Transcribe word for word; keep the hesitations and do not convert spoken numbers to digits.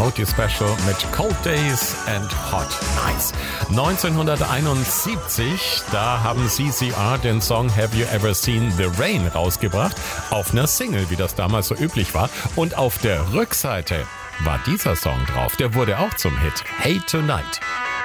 Karaoke Special mit Cold Days and Hot Nights. neunzehnhunderteinundsiebzig, da haben C C R den Song Have You Ever Seen the Rain rausgebracht, auf einer Single, wie das damals so üblich war. Und auf der Rückseite war dieser Song drauf, der wurde auch zum Hit. Hey Tonight.